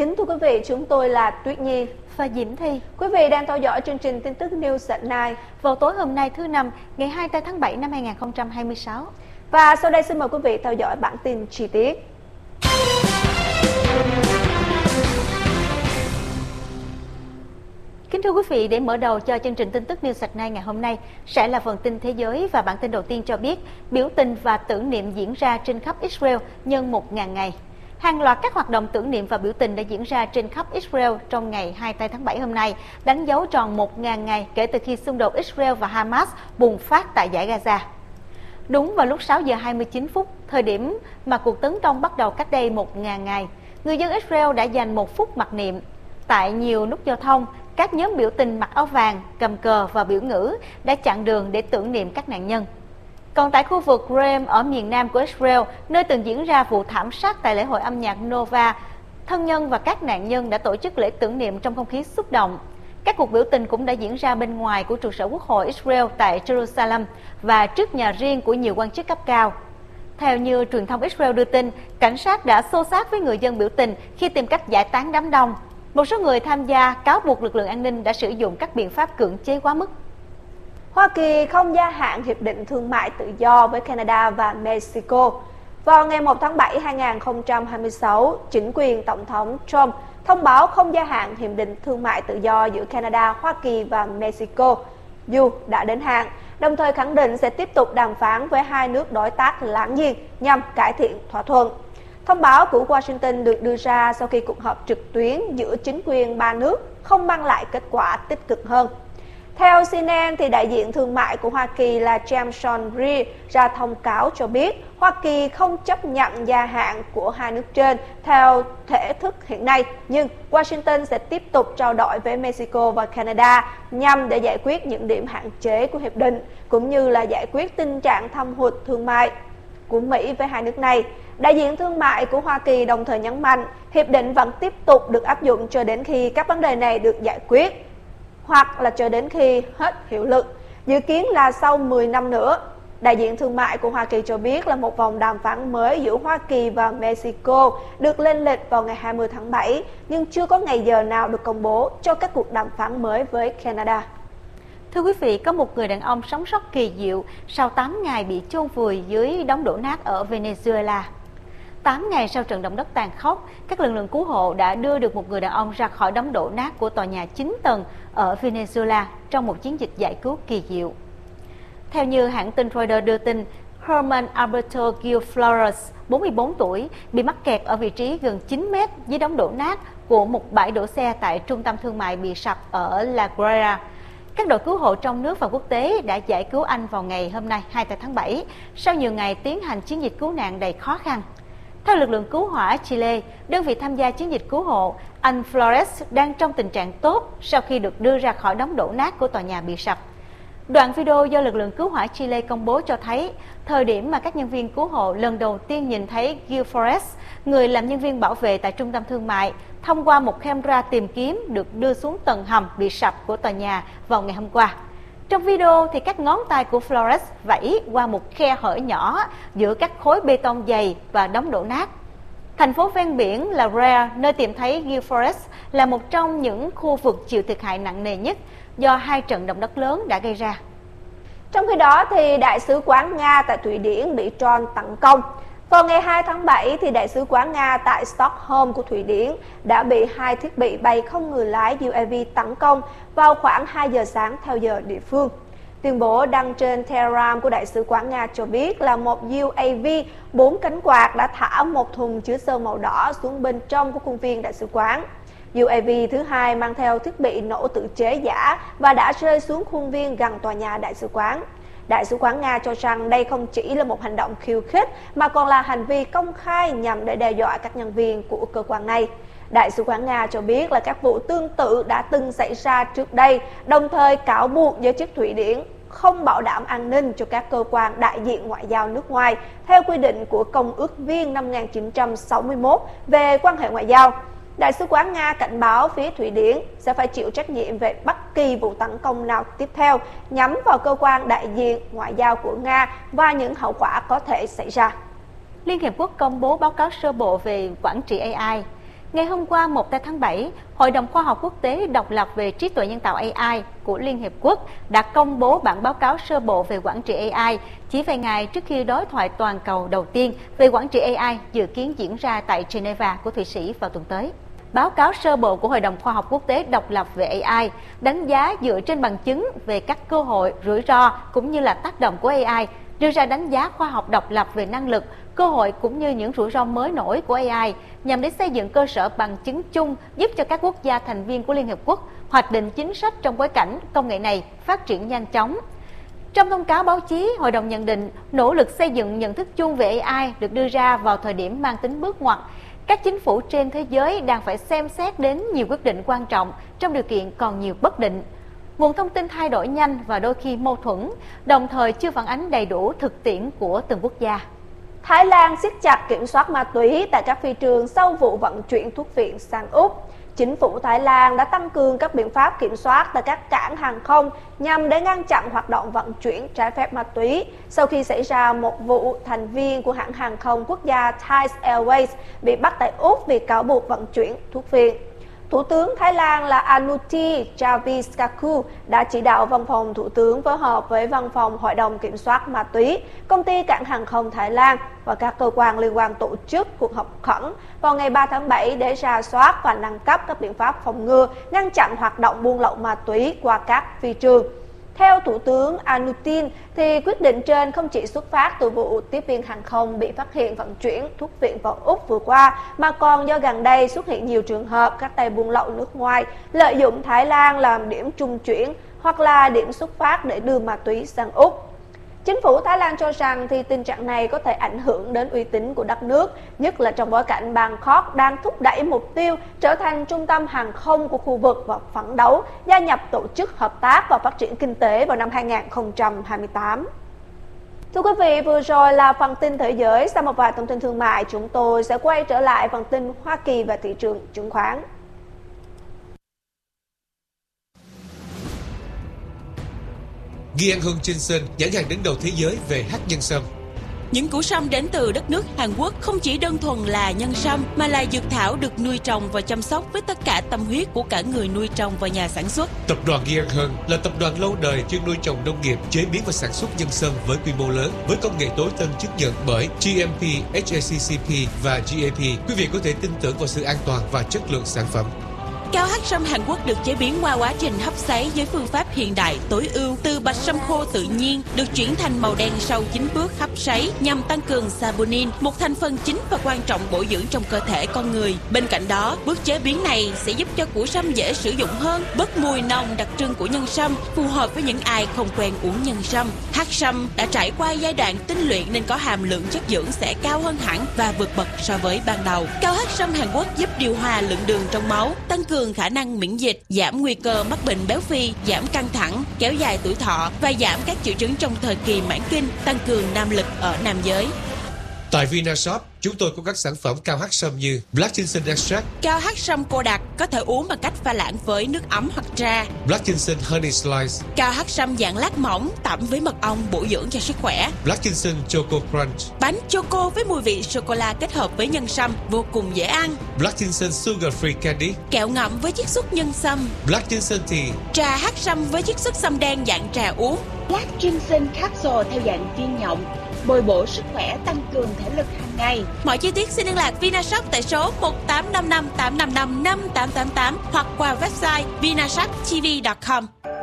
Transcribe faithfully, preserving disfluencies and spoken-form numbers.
Kính thưa quý vị, chúng tôi là Tuyết Nhi và Diễm Thi. Quý vị đang theo dõi chương trình tin tức News at Night vào tối hôm nay thứ năm, ngày hai mươi tư tháng bảy năm hai nghìn không trăm hai mươi sáu. Và sau đây xin mời quý vị theo dõi bản tin chi tiết. Kính thưa quý vị, để mở đầu cho chương trình tin tức News at Night ngày hôm nay sẽ là phần tin thế giới, và bản tin đầu tiên cho biết biểu tình và tưởng niệm diễn ra trên khắp Israel nhân một nghìn ngày. Hàng loạt các hoạt động tưởng niệm và biểu tình đã diễn ra trên khắp Israel trong ngày hai mươi tư tháng bảy hôm nay, đánh dấu tròn một nghìn ngày kể từ khi xung đột Israel và Hamas bùng phát tại dải Gaza. Đúng vào lúc sáu giờ hai mươi chín phút, thời điểm mà cuộc tấn công bắt đầu cách đây một nghìn ngày, người dân Israel đã dành một phút mặc niệm. Tại nhiều nút giao thông, các nhóm biểu tình mặc áo vàng, cầm cờ và biểu ngữ đã chặn đường để tưởng niệm các nạn nhân. Còn tại khu vực Reem ở miền nam của Israel, nơi từng diễn ra vụ thảm sát tại lễ hội âm nhạc Nova, thân nhân và các nạn nhân đã tổ chức lễ tưởng niệm trong không khí xúc động. Các cuộc biểu tình cũng đã diễn ra bên ngoài của trụ sở Quốc hội Israel tại Jerusalem và trước nhà riêng của nhiều quan chức cấp cao. Theo như truyền thông Israel đưa tin, cảnh sát đã xô xát với người dân biểu tình khi tìm cách giải tán đám đông. Một số người tham gia cáo buộc lực lượng an ninh đã sử dụng các biện pháp cưỡng chế quá mức. Hoa Kỳ không gia hạn hiệp định thương mại tự do với Canada và Mexico. Vào ngày một tháng bảy năm hai nghìn không trăm hai mươi sáu, chính quyền Tổng thống Trump thông báo không gia hạn hiệp định thương mại tự do giữa Canada, Hoa Kỳ và Mexico, dù đã đến hạn, đồng thời khẳng định sẽ tiếp tục đàm phán với hai nước đối tác láng giềng nhằm cải thiện thỏa thuận. Thông báo của Washington được đưa ra sau khi cuộc họp trực tuyến giữa chính quyền ba nước không mang lại kết quả tích cực hơn. Theo xê en en, thì đại diện thương mại của Hoa Kỳ là James Sean Reed ra thông cáo cho biết Hoa Kỳ không chấp nhận gia hạn của hai nước trên theo thể thức hiện nay, nhưng Washington sẽ tiếp tục trao đổi với Mexico và Canada nhằm để giải quyết những điểm hạn chế của hiệp định, cũng như là giải quyết tình trạng thâm hụt thương mại của Mỹ với hai nước này. Đại diện thương mại của Hoa Kỳ đồng thời nhấn mạnh hiệp định vẫn tiếp tục được áp dụng cho đến khi các vấn đề này được giải quyết, hoặc là cho đến khi hết hiệu lực, dự kiến là sau mười năm nữa. Đại diện thương mại của Hoa Kỳ cho biết là một vòng đàm phán mới giữa Hoa Kỳ và Mexico được lên lịch vào ngày hai mươi tháng bảy, nhưng chưa có ngày giờ nào được công bố cho các cuộc đàm phán mới với Canada. Thưa quý vị, có một người đàn ông sống sót kỳ diệu sau tám ngày bị chôn vùi dưới đống đổ nát ở Venezuela. tám ngày sau trận động đất tàn khốc, các lực lượng cứu hộ đã đưa được một người đàn ông ra khỏi đống đổ nát của tòa nhà chín tầng ở Venezuela trong một chiến dịch giải cứu kỳ diệu. Theo như hãng tin Reuters đưa tin, Herman Alberto Gil Flores, bốn mươi bốn tuổi, bị mắc kẹt ở vị trí gần chín mét dưới đống đổ nát của một bãi đổ xe tại trung tâm thương mại bị sập ở La Guaira. Các đội cứu hộ trong nước và quốc tế đã giải cứu anh vào ngày hôm nay hai mươi tư tháng bảy, sau nhiều ngày tiến hành chiến dịch cứu nạn đầy khó khăn. Theo lực lượng cứu hỏa Chile, đơn vị tham gia chiến dịch cứu hộ, anh Flores đang trong tình trạng tốt sau khi được đưa ra khỏi đống đổ nát của tòa nhà bị sập. Đoạn video do lực lượng cứu hỏa Chile công bố cho thấy thời điểm mà các nhân viên cứu hộ lần đầu tiên nhìn thấy Gil Flores, người làm nhân viên bảo vệ tại trung tâm thương mại, thông qua một camera tìm kiếm được đưa xuống tầng hầm bị sập của tòa nhà vào ngày hôm qua. Trong video thì các ngón tay của Flores vẫy qua một khe hở nhỏ giữa các khối bê tông dày và đống đổ nát. Thành phố ven biển La Guaira, nơi tìm thấy Gil Flores, là một trong những khu vực chịu thiệt hại nặng nề nhất do hai trận động đất lớn đã gây ra. Trong khi đó, thì Đại sứ quán Nga tại Thụy Điển bị drone tấn công. Vào ngày hai tháng bảy, thì Đại sứ quán Nga tại Stockholm của Thụy Điển đã bị hai thiết bị bay không người lái u a vê tấn công vào khoảng hai giờ sáng theo giờ địa phương. Tuyên bố đăng trên Telegram của Đại sứ quán Nga cho biết là một u a vê bốn cánh quạt đã thả một thùng chứa sơn màu đỏ xuống bên trong của khuôn viên Đại sứ quán. u a vê thứ hai mang theo thiết bị nổ tự chế giả và đã rơi xuống khuôn viên gần tòa nhà Đại sứ quán. Đại sứ quán Nga cho rằng đây không chỉ là một hành động khiêu khích mà còn là hành vi công khai nhằm để đe dọa các nhân viên của cơ quan này. Đại sứ quán Nga cho biết là các vụ tương tự đã từng xảy ra trước đây, đồng thời cáo buộc giới chức Thụy Điển không bảo đảm an ninh cho các cơ quan đại diện ngoại giao nước ngoài theo quy định của Công ước Viên năm một nghìn chín trăm sáu mươi mốt về quan hệ ngoại giao. Đại sứ quán Nga cảnh báo phía Thụy Điển sẽ phải chịu trách nhiệm về bất kỳ vụ tấn công nào tiếp theo nhắm vào cơ quan đại diện ngoại giao của Nga và những hậu quả có thể xảy ra. Liên Hiệp Quốc công bố báo cáo sơ bộ về quản trị a i. Ngày hôm qua, một tháng bảy, Hội đồng Khoa học Quốc tế độc lập về trí tuệ nhân tạo A I của Liên Hiệp Quốc đã công bố bản báo cáo sơ bộ về quản trị A I chỉ vài ngày trước khi đối thoại toàn cầu đầu tiên về quản trị A I dự kiến diễn ra tại Geneva của Thụy Sĩ vào tuần tới. Báo cáo sơ bộ của Hội đồng Khoa học Quốc tế độc lập về A I đánh giá dựa trên bằng chứng về các cơ hội, rủi ro cũng như là tác động của A I, đưa ra đánh giá khoa học độc lập về năng lực, cơ hội cũng như những rủi ro mới nổi của A I nhằm để xây dựng cơ sở bằng chứng chung giúp cho các quốc gia thành viên của Liên Hợp Quốc hoạch định chính sách trong bối cảnh công nghệ này phát triển nhanh chóng. Trong thông cáo báo chí, Hội đồng nhận định nỗ lực xây dựng nhận thức chung về A I được đưa ra vào thời điểm mang tính bước ngoặt. Các chính phủ trên thế giới đang phải xem xét đến nhiều quyết định quan trọng trong điều kiện còn nhiều bất định. Nguồn thông tin thay đổi nhanh và đôi khi mâu thuẫn, đồng thời chưa phản ánh đầy đủ thực tiễn của từng quốc gia. Thái Lan siết chặt kiểm soát ma túy tại các phi trường sau vụ vận chuyển thuốc viện sang Úc. Chính phủ Thái Lan đã tăng cường các biện pháp kiểm soát tại các cảng hàng không nhằm để ngăn chặn hoạt động vận chuyển trái phép ma túy sau khi xảy ra một vụ thành viên của hãng hàng không quốc gia Thai Airways bị bắt tại Úc vì cáo buộc vận chuyển thuốc viện. Thủ tướng Thái Lan là Anutin Charnvirakul đã chỉ đạo văn phòng Thủ tướng phối hợp với văn phòng Hội đồng Kiểm soát ma túy, công ty cảng hàng không Thái Lan và các cơ quan liên quan tổ chức cuộc họp khẩn vào ngày ba tháng bảy để rà soát và nâng cấp các biện pháp phòng ngừa, ngăn chặn hoạt động buôn lậu ma túy qua các phi trường. Theo Thủ tướng Anutin, thì quyết định trên không chỉ xuất phát từ vụ tiếp viên hàng không bị phát hiện vận chuyển thuốc viện vào Úc vừa qua, mà còn do gần đây xuất hiện nhiều trường hợp các tay buôn lậu nước ngoài lợi dụng Thái Lan làm điểm trung chuyển hoặc là điểm xuất phát để đưa ma túy sang Úc. Chính phủ Thái Lan cho rằng thì tình trạng này có thể ảnh hưởng đến uy tín của đất nước, nhất là trong bối cảnh Bangkok đang thúc đẩy mục tiêu trở thành trung tâm hàng không của khu vực và phấn đấu gia nhập Tổ chức Hợp tác và Phát triển Kinh tế vào năm hai nghìn không trăm hai mươi tám. Thưa quý vị, vừa rồi là phần tin thế giới. Sau một vài thông tin thương mại, chúng tôi sẽ quay trở lại phần tin Hoa Kỳ và thị trường chứng khoán. Ghi An Hương Johnson, nhãn hàng đứng đầu thế giới về hắc nhân sâm. Những củ sâm đến từ đất nước Hàn Quốc không chỉ đơn thuần là nhân sâm mà là dược thảo được nuôi trồng và chăm sóc với tất cả tâm huyết của cả người nuôi trồng và nhà sản xuất. Tập đoàn Ghi An Hương là tập đoàn lâu đời chuyên nuôi trồng nông nghiệp, chế biến và sản xuất nhân sâm với quy mô lớn, với công nghệ tối tân chứng nhận bởi G M P, H A C C P và G A P. Quý vị có thể tin tưởng vào sự an toàn và chất lượng sản phẩm. Cao hắc sâm Hàn Quốc được chế biến qua quá trình hấp sấy với phương pháp hiện đại tối ưu từ bạch sâm khô tự nhiên được chuyển thành màu đen sau chín bước hấp sấy nhằm tăng cường saponin, một thành phần chính và quan trọng bổ dưỡng trong cơ thể con người. Bên cạnh đó, bước chế biến này sẽ giúp cho củ sâm dễ sử dụng hơn, bớt mùi nồng đặc trưng của nhân sâm, phù hợp với những ai không quen uống nhân sâm. Hắc sâm đã trải qua giai đoạn tinh luyện nên có hàm lượng chất dưỡng sẽ cao hơn hẳn và vượt bậc so với ban đầu. Cao hắc sâm Hàn Quốc giúp điều hòa lượng đường trong máu, tăng cường khả năng miễn dịch, giảm nguy cơ mắc bệnh béo phì, giảm căng thẳng, kéo dài tuổi thọ và giảm các triệu chứng trong thời kỳ mãn kinh, tăng cường nam lực ở nam giới. Tại Vinashop, chúng tôi có các sản phẩm cao hắc sâm như Black Ginseng Extract, cao hắc sâm cô đặc có thể uống bằng cách pha loãng với nước ấm hoặc trà, Black Ginseng Honey Slice, cao hắc sâm dạng lát mỏng tẩm với mật ong bổ dưỡng cho sức khỏe, Black Ginseng Choco Crunch, bánh choco với mùi vị sô cô la kết hợp với nhân sâm vô cùng dễ ăn, Black Ginseng Sugar Free Candy, kẹo ngậm với chiết xuất nhân sâm, Black Ginseng Tea, trà hắc sâm với chiết xuất sâm đen dạng trà uống, Black Ginseng Capsule theo dạng viên nhộng, bồi bổ sức khỏe, tăng cường thể lực hàng ngày. Mọi chi tiết xin liên lạc Vinashop tại số một tám năm năm tám năm năm năm tám tám tám hoặc qua website vinashop t v chấm com.